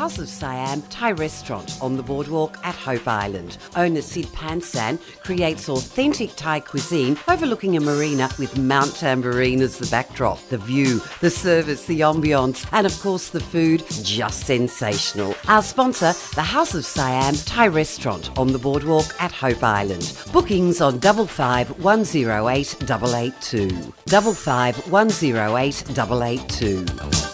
House of Siam Thai restaurant on the boardwalk at Hope Island. Owner Sid Pansan creates authentic Thai cuisine overlooking a marina with Mount Tambourine as the backdrop. The view, the service, the ambience, and of course the food, just sensational. Our sponsor, the House of Siam Thai restaurant on the boardwalk at Hope Island. Bookings on 55 108 882. 55 108 882.